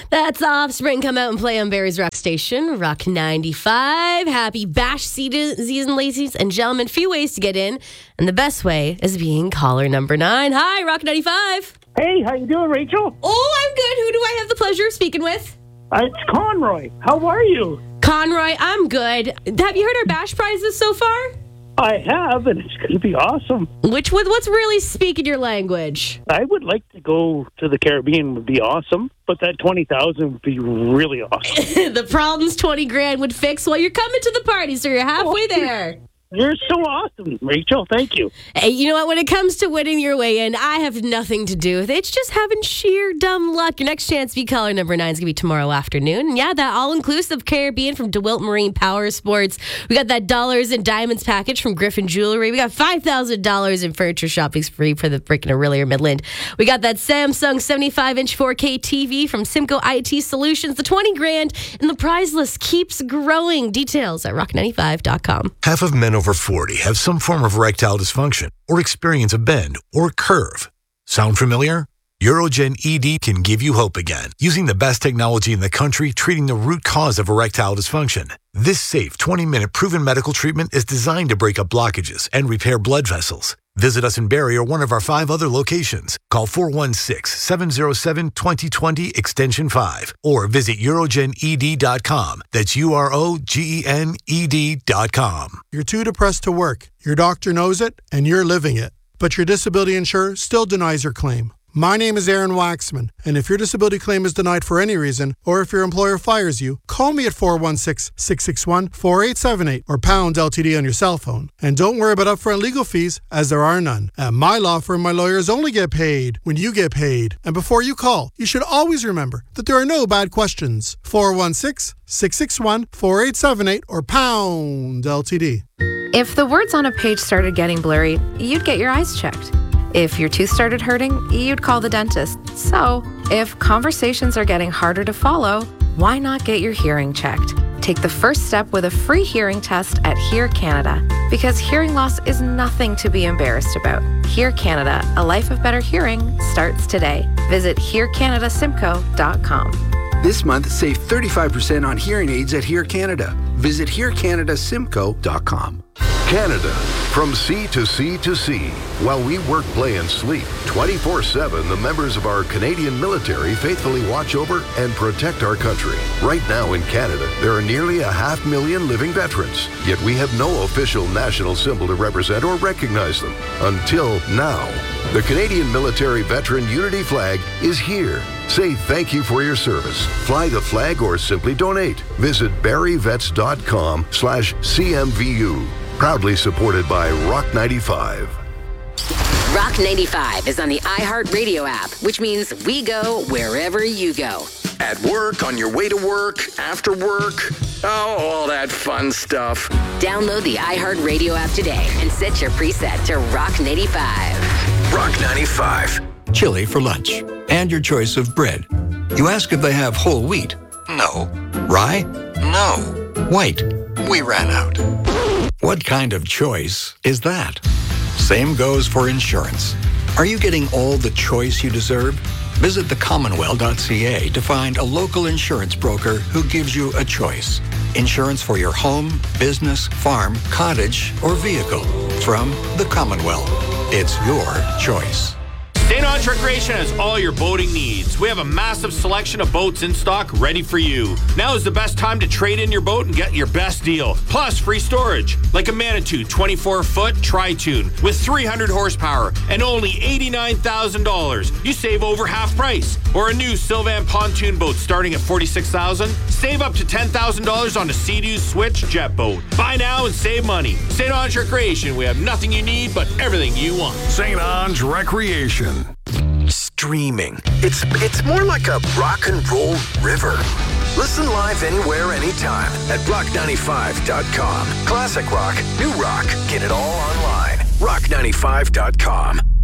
That's Offspring. Come out and play on Barrie's Rock Station, Rock 95. Happy Bash season, ladies and gentlemen. Few ways to get in, and the best way is being caller number 9. Hi, Rock 95. Hey, how you doing, Rachel? Oh, I'm good. Who do I have the pleasure of speaking with? It's Conroy. How are you? Conroy, I'm good. Have you heard our Bash prizes so far? I have, and it's going to be awesome. What's really speaking your language? I would like to go to the Caribbean. Would be awesome, but that 20,000 would be really awesome. The problems 20 grand would fix. Well, you're coming to the party, so you're halfway there. You're so awesome, Rachel. Thank you. Hey, you know what? When it comes to winning your way in, I have nothing to do with it. It's just having sheer dumb luck. Your next chance to be caller number 9 is going to be tomorrow afternoon. And yeah, that all-inclusive Caribbean from DeWilt Marine Power Sports. We got that dollars and diamonds package from Griffin Jewelry. We got $5,000 in furniture shopping spree for the freaking Orillia Midland. We got that Samsung 75-inch 4K TV from Simco IT Solutions. The 20 grand and the prize list keeps growing. Details at rock95.com. Half of men over 40 have some form of erectile dysfunction or experience a bend or curve. Sound familiar? Urogen ED can give you hope again, using the best technology in the country treating the root cause of erectile dysfunction. This safe 20-minute proven medical treatment is designed to break up blockages and repair blood vessels. Visit us in Barrie or one of our 5 other locations. Call 416-707-2020 extension 5 or visit urogened.com. That's urogened.com. You're too depressed to work. Your doctor knows it, and you're living it. But your disability insurer still denies your claim. My name is Aaron Waxman, and if your disability claim is denied for any reason, or if your employer fires you, call me at 416-661-4878 or pound LTD on your cell phone. And don't worry about upfront legal fees, as there are none. At my law firm, my lawyers only get paid when you get paid. And before you call, you should always remember that there are no bad questions. 416-661-4878 or pound LTD. If the words on a page started getting blurry, you'd get your eyes checked. If your tooth started hurting, you'd call the dentist. So, if conversations are getting harder to follow, why not get your hearing checked? Take the first step with a free hearing test at Hear Canada. Because hearing loss is nothing to be embarrassed about. Hear Canada, a life of better hearing, starts today. Visit hearcanadasimco.com. This month, save 35% on hearing aids at Hear Canada. Visit hearcanadasimco.com. Canada, from sea to sea to sea. While we work, play, and sleep, 24/7, the members of our Canadian military faithfully watch over and protect our country. Right now in Canada, there are nearly 500,000 living veterans, yet we have no official national symbol to represent or recognize them. Until now. The Canadian Military Veteran Unity Flag is here. Say thank you for your service. Fly the flag or simply donate. Visit barrievets.com/CMVU. Proudly supported by Rock 95. Rock 95 is on the iHeartRadio app, which means we go wherever you go. At work, on your way to work, after work, all that fun stuff. Download the iHeartRadio app today and set your preset to Rock 95. Rock 95. Chili for lunch. And your choice of bread. You ask if they have whole wheat. No. Rye? No. White? We ran out. What kind of choice is that? Same goes for insurance. Are you getting all the choice you deserve? Visit thecommonwealth.ca to find a local insurance broker who gives you a choice. Insurance for your home, business, farm, cottage, or vehicle. From the Commonwealth. It's your choice. St. Ange Recreation has all your boating needs. We have a massive selection of boats in stock ready for you. Now is the best time to trade in your boat and get your best deal. Plus free storage, like a Manitou 24-foot Tri-Tune with 300 horsepower and only $89,000. You save over half price. Or a new Sylvan pontoon boat starting at $46,000. Save up to $10,000 on a Sea-Doo Switch jet boat. Buy now and save money. St. Ange Recreation. We have nothing you need, but everything you want. St. Ange Recreation. Streaming. It's more like a rock and roll river. Listen live anywhere, anytime at rock95.com. Classic rock, new rock, get it all online. rock95.com.